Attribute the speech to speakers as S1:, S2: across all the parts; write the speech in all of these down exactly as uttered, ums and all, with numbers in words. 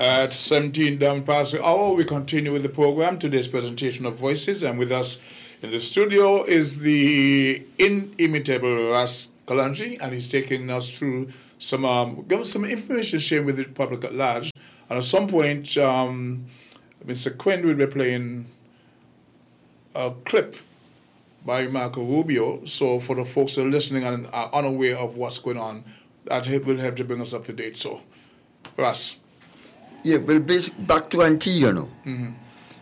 S1: At seventeen down past the hour, we continue with the program. Today's presentation of Voices, and with us in the studio is the inimitable Ras Kalonji, and he's taking us through some, um, give us some information sharing with the public at large. And at some point, um, Mister Quinn will be playing a clip by Marco Rubio. So for the folks that are listening and are unaware of what's going on, that will help to bring us up to date. So, Ras.
S2: Yeah, well, back to Antigua now.
S1: Mm-hmm.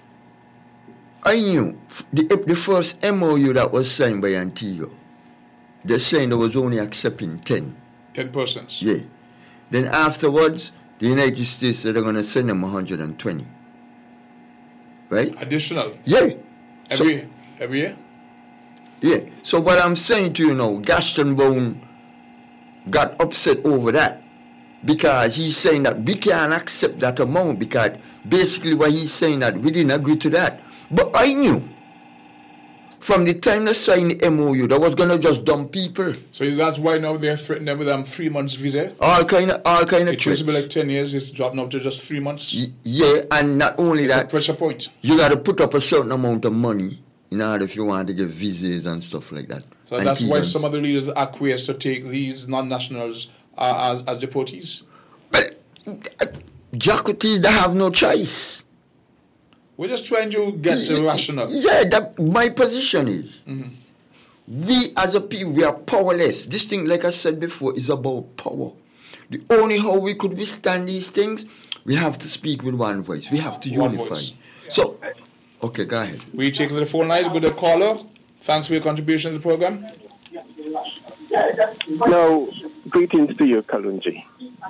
S2: I knew the, the first M O U that was signed by Antigua, they're saying they was only accepting ten.
S1: ten persons.
S2: Yeah. Then afterwards, the United States said they're going to send them one hundred twenty. Right?
S1: Additional?
S2: Yeah.
S1: Every,
S2: so,
S1: every year?
S2: Yeah. So what I'm saying to you now, Gaston Bone got upset over that because he's saying that we can't accept that amount because basically what he's saying that we didn't agree to that. But I knew from the time they signed the M O U, they was going to just dump people.
S1: So is that why now they're threatening them with um, three months visa?
S2: All kind of, all kind of
S1: It used to be like ten years, it's dropped now to just three months.
S2: Y- yeah, and not only
S1: it's
S2: that,
S1: a pressure point.
S2: You got to put up a certain amount of money in order if you want to get visas and stuff like that.
S1: So
S2: and
S1: that's why
S2: T Ns.
S1: some of the leaders acquiesce to take these non-nationals uh, as, as deportees?
S2: But uh, Jacotis, they have no choice.
S1: We're just trying to get to rational.
S2: Yeah, that my position is.
S1: Mm-hmm.
S2: We as a people, we are powerless. This thing, like I said before, is about power. The only how we could withstand these things, we have to speak with one voice. We have to
S1: One
S2: unify.
S1: voice.
S2: So, okay, go ahead.
S1: We take the phone lines with the caller. Thanks for your contribution to the program.
S3: Now, greetings to you, Kalonji.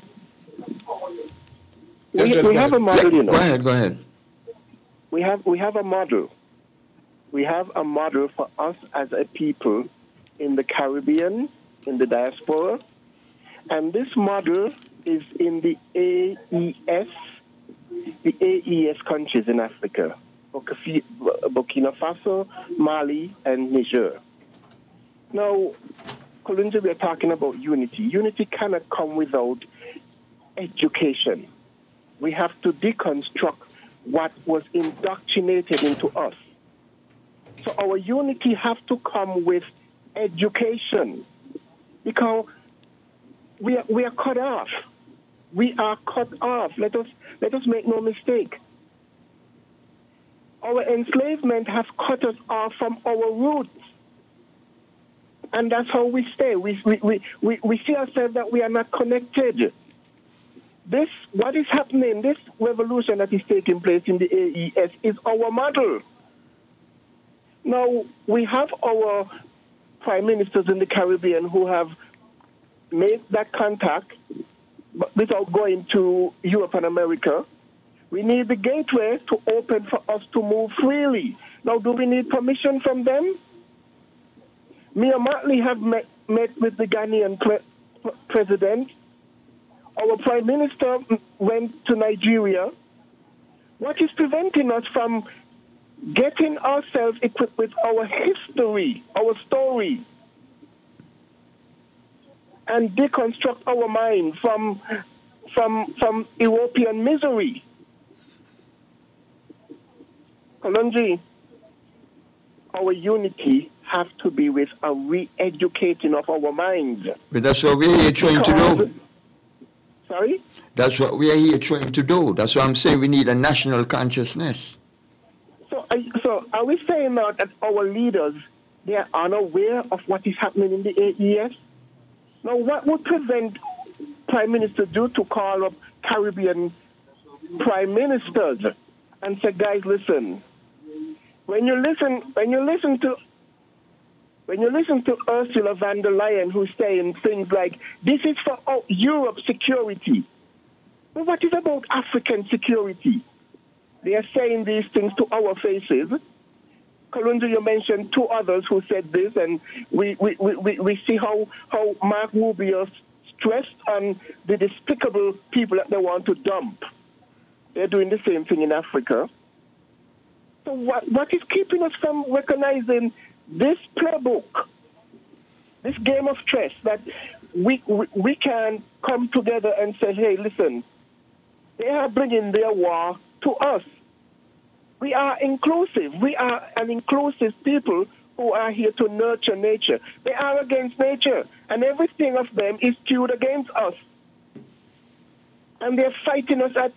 S1: Yes,
S3: We, we have a model,
S2: Yeah,
S3: you know.
S2: Go ahead, go ahead.
S3: We have we have a model. We have a model for us as a people in the Caribbean, in the diaspora, and this model is in the A E S, the A E S countries in Africa, Burkina Faso, Mali, and Niger. Now, Kalonji, we are talking about unity. Unity cannot come without education. We have to deconstruct what was indoctrinated into us. So our unity has to come with education, because we are, we are cut off. We are cut off. Let us let us make no mistake. Our enslavement has cut us off from our roots, and that's how we stay. We we we we, we see ourselves that we are not connected. This, what is happening, this revolution that is taking place in the A E S is our model. Now, we have our prime ministers in the Caribbean who have made that contact but without going to Europe and America. We need the gateway to open for us to move freely. Now, do we need permission from them? Mia Mottley have met, met with the Ghanaian pre- president. Our prime minister went to Nigeria. What is preventing us from getting ourselves equipped with our history, our story, and deconstruct our mind from, from, from European misery? Kalonji, our unity has to be with a re-educating of our minds.
S2: But that's what we're here trying because, to do.
S3: Sorry?
S2: That's what we are here trying to do. That's why I'm saying we need a national consciousness.
S3: So, so are we saying now that our leaders, they are unaware of what is happening in the A E S? Now, what would prevent Prime Minister do to call up Caribbean prime ministers and say, guys, listen, when you listen, when you listen to When you listen to Ursula von der Leyen, who's saying things like, this is for oh, Europe's security. But what is about African security? They are saying these things to our faces. Kalonji, you mentioned two others who said this, and we, we, we, we see how, how Mark Rubio stressed on the despicable people that they want to dump. They're doing the same thing in Africa. So what, what is keeping us from recognizing this playbook, this game of chess, that we, we we can come together and say, hey, listen, They are bringing their war to us. We are inclusive. We are an inclusive people who are here to nurture nature. They are against nature, and everything of them is skewed against us. And they're fighting us at